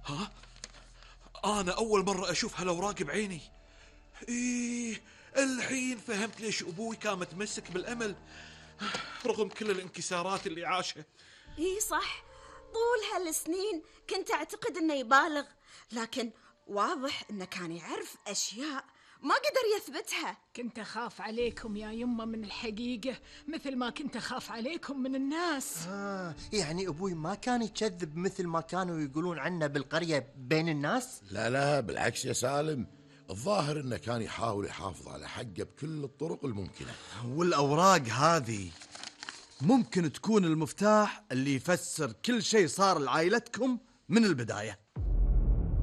ها؟ أنا أول مرة أشوف هالأوراق بعيني. إيه، الحين فهمت ليش أبوي كان متمسك بالأمل رغم كل الانكسارات اللي عاشها. اي صح، طول هالسنين كنت اعتقد انه يبالغ، لكن واضح انه كان يعرف اشياء ما قدر يثبتها. كنت أخاف عليكم يا يمه من الحقيقة مثل ما كنت أخاف عليكم من الناس. يعني أبوي ما كان يكذب مثل ما كانوا يقولون عنه بالقرية بين الناس؟ لا بالعكس يا سالم، الظاهر انه كان يحاول يحافظ على حقه بكل الطرق الممكنة. والأوراق هذه ممكن تكون المفتاح اللي يفسر كل شيء صار لعائلتكم من البداية.